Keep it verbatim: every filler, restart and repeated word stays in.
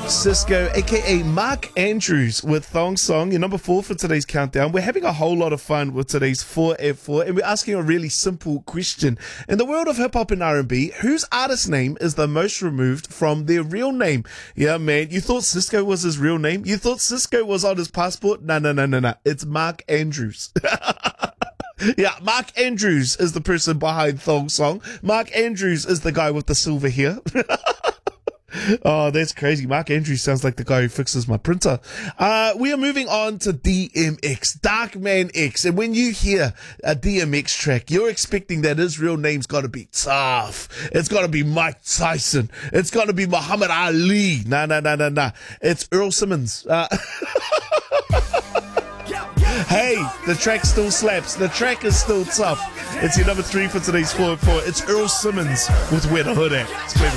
Cisco, aka Mark Andrews, with Thong Song, your number four for today's countdown. We're having a whole lot of fun with today's four F four, and we're asking a really simple question. In the world of hip hop and R and B, whose artist name is the most removed from their real name? Yeah, man, you thought Cisco was his real name? You thought Cisco was on his passport? No, no, no, no, no. It's Mark Andrews. Yeah, Mark Andrews is the person behind Thong Song. Mark Andrews is the guy with the silver hair. Oh, that's crazy. Mark Andrews sounds like the guy who fixes my printer. Uh, we are moving on to D M X, Darkman X. And when you hear a D M X track, you're expecting that his real name's got to be tough. It's got to be Mike Tyson. It's got to be Muhammad Ali. Nah, nah, nah, nah, nah. It's Earl Simmons. Uh, Hey, the track still slaps. The track is still tough. It's your number three for today's four and four. It's Earl Simmons with Where the Hood At. It's